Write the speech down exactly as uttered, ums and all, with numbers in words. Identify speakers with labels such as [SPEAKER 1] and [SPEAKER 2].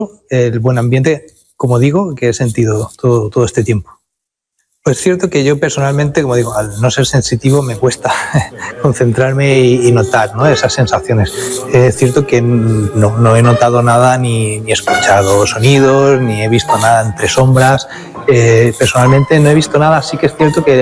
[SPEAKER 1] el buen ambiente, como digo, que he sentido todo, todo este tiempo. Pues es cierto que yo personalmente, como digo, al no ser sensitivo me cuesta concentrarme y, y notar, ¿no?, esas sensaciones. Es cierto que no, no he notado nada, ni, ni he escuchado sonidos, ni he visto nada entre sombras. Eh, personalmente no he visto nada, sí que es cierto que